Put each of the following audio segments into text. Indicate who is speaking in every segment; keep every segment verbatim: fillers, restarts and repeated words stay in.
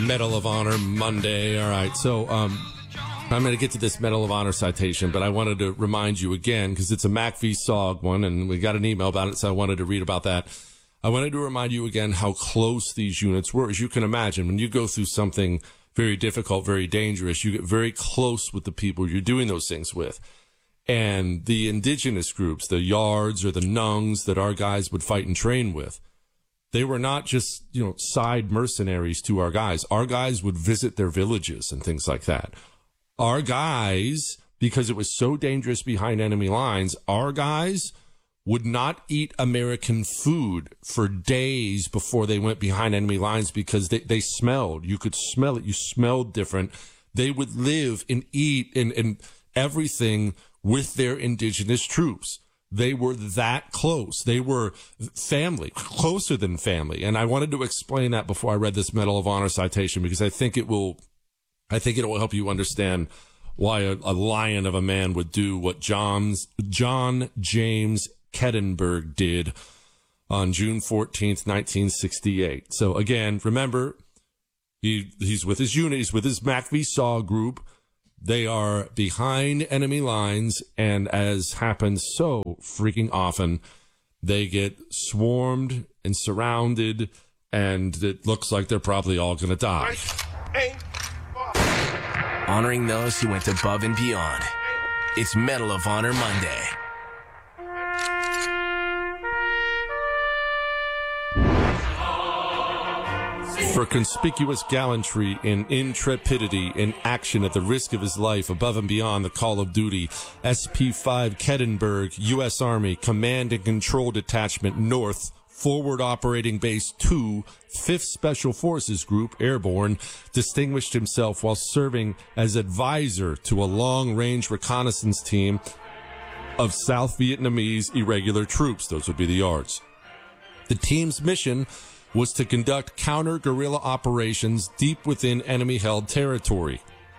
Speaker 1: Medal of Honor Monday. All right, so um, I'm going to get to this Medal of Honor citation, but I wanted to remind you again, because it's a Mac v. S O G one, and we got an email about it, so I wanted to read about that. I wanted to remind you again how close these units were. As you can imagine, when you go through something very difficult, very dangerous, you get very close with the people you're doing those things with. And the indigenous groups, the Yards or the Nungs that our guys would fight and train with, they were not just, you know, side mercenaries to our guys. Our guys would visit their villages and things like that. Our guys, because it was so dangerous behind enemy lines, our guys would not eat American food for days before they went behind enemy lines because they, they smelled. You could smell it. You smelled different. They would live and eat and, and everything with their indigenous troops. They were that close. They were family, closer than family. And I wanted to explain that before I read this Medal of Honor citation, because I think it will, I think it will help you understand why a, a lion of a man would do what John's, John James Kettenberg did on June fourteenth, nineteen sixty-eight. So again, remember, he, he's with his unit, he's with his Mac v. S O G group. They are behind enemy lines, and as happens so freaking often, they get swarmed and surrounded, and it looks like they're probably all going to die.
Speaker 2: Honoring those who went above and beyond. It's Medal of Honor Monday.
Speaker 1: For conspicuous gallantry and intrepidity in action at the risk of his life above and beyond the call of duty, S P five Kettenberg, U S Army, Command and Control Detachment North, Forward Operating Base two, fifth Special Forces Group, Airborne, distinguished himself while serving as advisor to a long-range reconnaissance team of South Vietnamese irregular troops. Those would be the Yards. The team's mission was to conduct counter-guerrilla operations deep within enemy-held territory.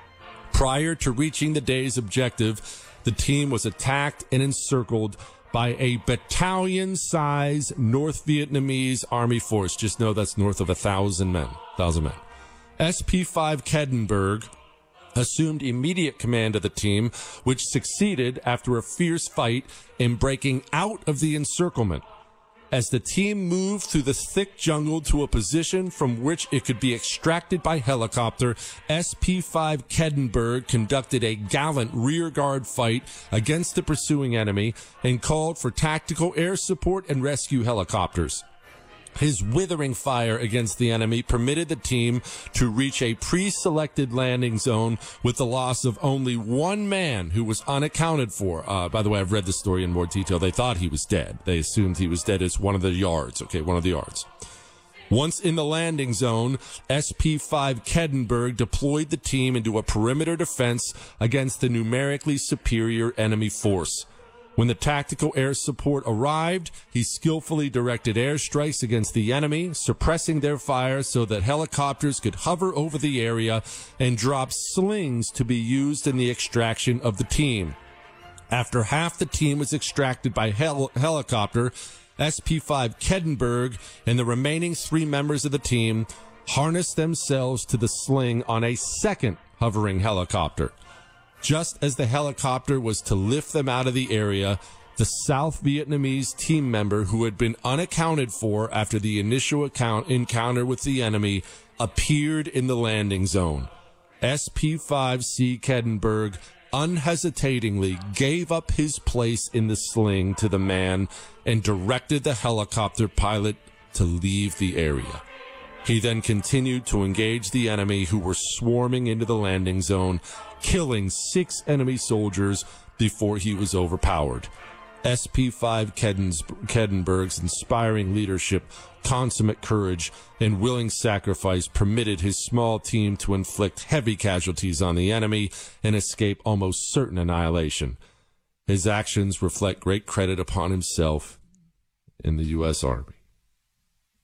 Speaker 1: Prior to reaching the day's objective, the team was attacked and encircled by a battalion-sized North Vietnamese Army force. Just know that's north of a thousand men. Thousand men. S P five Kettenberg assumed immediate command of the team, which succeeded after a fierce fight in breaking out of the encirclement. As the team moved through the thick jungle to a position from which it could be extracted by helicopter, S P five Kettenberg conducted a gallant rearguard fight against the pursuing enemy and called for tactical air support and rescue helicopters. His withering fire against the enemy permitted the team to reach a pre-selected landing zone with the loss of only one man who was unaccounted for. Uh, by the way, I've read the story in more detail. They thought he was dead. They assumed he was dead as one of the Yards. Okay, one of the Yards. Once in the landing zone, S P five Kettenberg deployed the team into a perimeter defense against the numerically superior enemy force. When the tactical air support arrived, he skillfully directed airstrikes against the enemy, suppressing their fire so that helicopters could hover over the area and drop slings to be used in the extraction of the team. After half the team was extracted by hel- helicopter, S P five Kettenberg and the remaining three members of the team harnessed themselves to the sling on a second hovering helicopter. Just as the helicopter was to lift them out of the area, the South Vietnamese team member who had been unaccounted for after the initial account encounter with the enemy appeared in the landing zone. S P five C Kettenberg unhesitatingly gave up his place in the sling to the man and directed the helicopter pilot to leave the area. He then continued to engage the enemy who were swarming into the landing zone, killing six enemy soldiers before he was overpowered. S P five Kettenberg's inspiring leadership, consummate courage, and willing sacrifice permitted his small team to inflict heavy casualties on the enemy and escape almost certain annihilation. His actions reflect great credit upon himself in the U S Army.